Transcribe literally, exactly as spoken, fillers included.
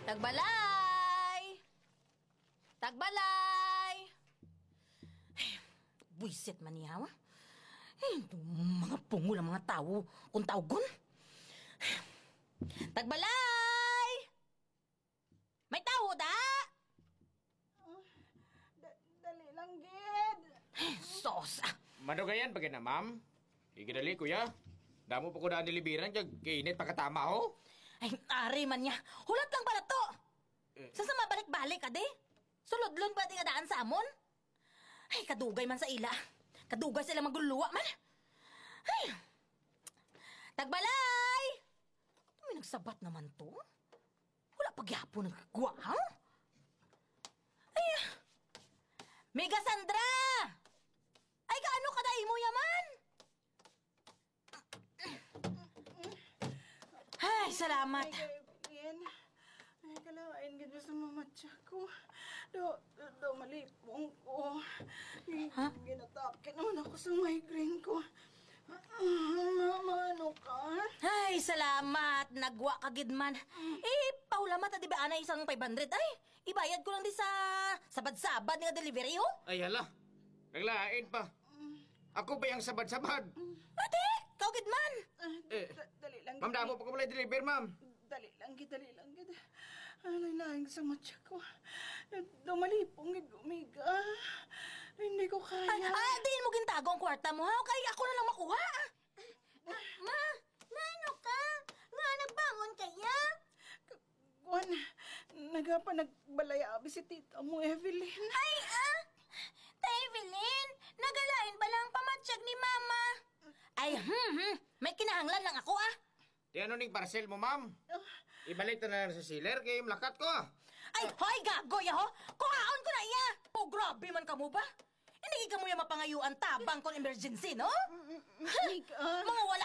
Tagbalay! Tagbalay! Ay, buisit man niya, ha? Eh, mga pungol ang mga tao kung tawgon. Tagbalay! May tao da? Oh, da- dali lang, Gid. Eh, sos, ah. Manugayan pa na, ma'am. Igidali, kuya. Damo pa ko daan nilibiran kag kainit pagkatama, ho. Ay, ari man niya. Hulat lang pala to. Eh. Saan sa mabalik-balik, ade? Sulodlon ba di nga daan sa amon? Ay, kadugay man sa ila. Kadugay sila maguluwa man. Ay, Tagbalay! May nagsabat naman to. Wala pagyapo nagkagwa, ha? Ay, Mega Sandra! Ay, kaano ka mo yaman? Ay, salamat. Ay, Evelyn. Ay, kalain, Gid, basta mamatya ko. Do, do, do, malipong ko. Ha? Ginatake naman ako sa migraine ko. Mama, ano ka? Ay, salamat. Nagwa ka, Gidman. Eh, paulamat na di ba ana isang five hundred? Ay, ibayad ko lang di sa sabad-sabad nga delivery, ho? Ay, hala. Naglain pa. Ako ba yung sabad-sabad? Ate, kau, Gidman. Ah, Eh, da- dali lang, Ma'am, Gid. damo pa ko pala deliver, ma'am. Dali lang, Gid, dali lang, Gid. Alay lang sa matya ko. Dumalipong, Gid, umiga. Hindi ko kaya. Ay, ah, diin mo gintago ang kwarta mo, ha? Kaya ako na lang makuha. Ma, nano ka? Nga nagbangon kaya? Kuan, nagapa nagbalayabi si tita mo, Evelyn. Ay, ah! Ta Evelyn, nagalain ba lang pamatsyag ni Mama? Ay, hmm, hmm. May kinahanglan lang ako, ah. Di ano ning parcel mo, ma'am? Ibalik na lang sa sealer kay mlakat ko. Ay, hoy, gagoy, ho! Kuhaon ko na iya! Oh, grabe man ka mo ba? Hindi ka mo yung mapangayuan tabang kung emergency, no? Mika. Mga